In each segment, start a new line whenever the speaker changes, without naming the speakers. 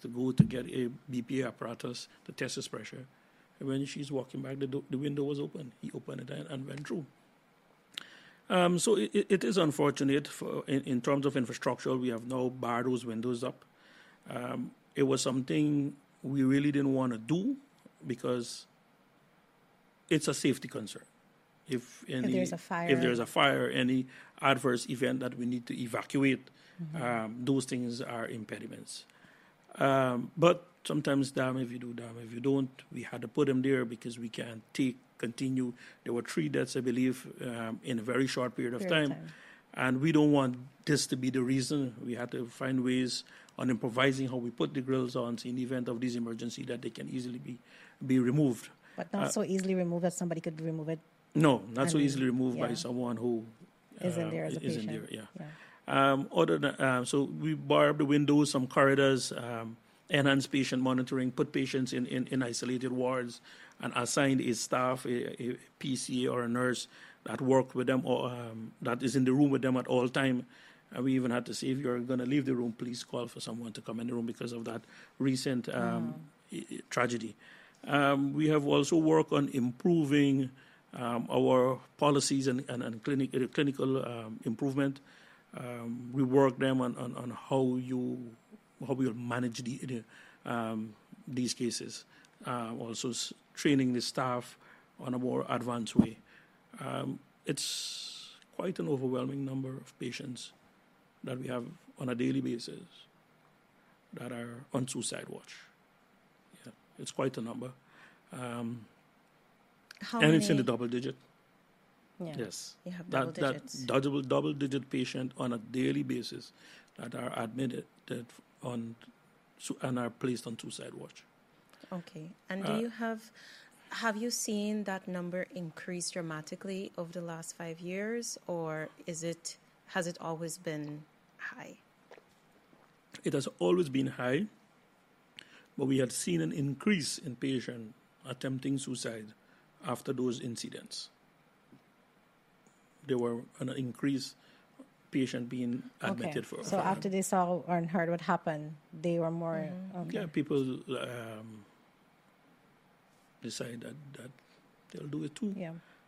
to go to get a BPA apparatus to test his pressure. And when she's walking back, the window was open. He opened it and went through. So it is unfortunate in terms of infrastructure. We have now barred those windows up. It was something we really didn't want to do because it's a safety concern. If there's a fire, any adverse event that we need to evacuate, those things are impediments. But sometimes damn if you do, damn if you don't. We had to put them there because we can't continue. There were 3 deaths, I believe, in a very short period of time. And we don't want this to be the reason. We had to find ways on improvising how we put the grills on in the event of this emergency that they can easily be removed.
But not so easily removed that somebody could remove it.
No, not so easily removed by someone who
isn't there as a patient.
Other than, so we barred the windows, some corridors, enhanced patient monitoring, put patients in isolated wards, and assigned a staff, a PCA or a nurse that worked with them or that is in the room with them at all time. And we even had to say, if you're going to leave the room, please call for someone to come in the room because of that recent tragedy. We have also worked on improving our policies and clinical improvement. We work them on how we'll manage these cases. Also training the staff on a more advanced way. It's quite an overwhelming number of patients that we have on a daily basis that are on suicide watch. Yeah, it's quite a number. It's in the double digit.
Yeah.
Yes.
You have double digits.
Double digit patient on a daily basis that are admitted and are placed on suicide watch.
Okay. And do you have you seen that number increase dramatically over the last 5 years, or has it always been high?
It has always been high, but we had seen an increase in patients attempting suicide after those incidents. There were an increased patient being admitted for.
So after they saw or heard what happened, they were more.
Yeah, people decide that they'll do it too.
Yeah.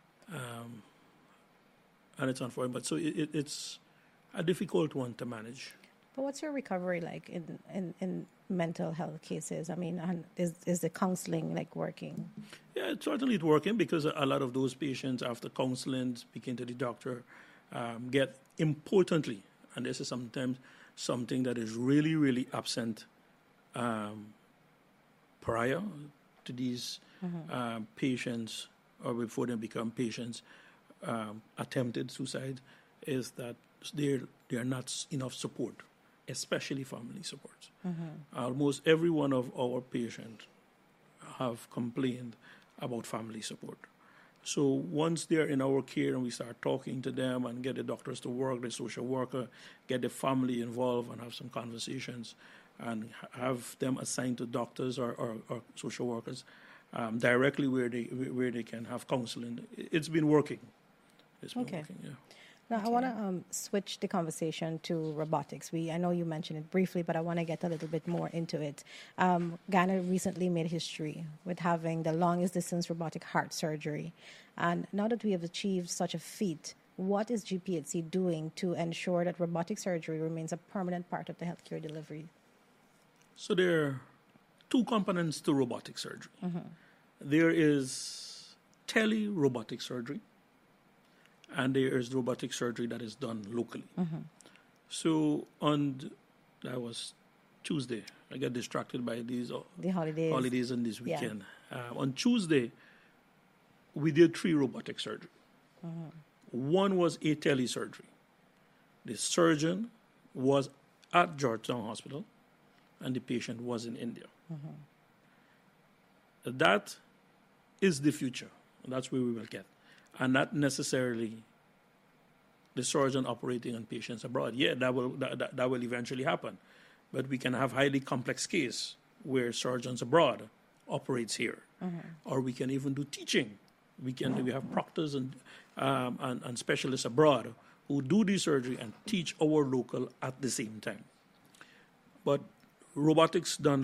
And it's unfortunate, but so it's a difficult one to manage.
But what's your recovery like in mental health cases? I mean, is the counseling working?
Yeah, certainly it's working because a lot of those patients, after counseling, speaking to the doctor, get importantly, and this is sometimes something that is really, really absent prior to these patients or before they become patients attempted suicide, is that there are not enough support, especially family support. Almost every one of our patients have complained about family support. So once they're in our care and we start talking to them and get the doctors to work, the social worker, get the family involved and have some conversations and have them assigned to doctors or social workers directly where they can have counseling, it's been working. It's been working, yeah.
Now, I want to switch the conversation to robotics. I know you mentioned it briefly, but I want to get a little bit more into it. Ghana recently made history with having the longest distance robotic heart surgery. And now that we have achieved such a feat, what is GPHC doing to ensure that robotic surgery remains a permanent part of the healthcare delivery?
So there are 2 components to robotic surgery. There is tele-robotic surgery, and there is robotic surgery that is done locally. So that was Tuesday. I got distracted by the holidays and this weekend. On Tuesday, we did 3 robotic surgery. One was a tele-surgery. The surgeon was at Georgetown Hospital, and the patient was in India. That is the future. That's where we will get. And not necessarily the surgeon operating on patients abroad. Yeah, that will eventually happen. But we can have highly complex case where surgeons abroad operates here. Or we can even do teaching. We have proctors and specialists abroad who do the surgery and teach our local at the same time. But robotics done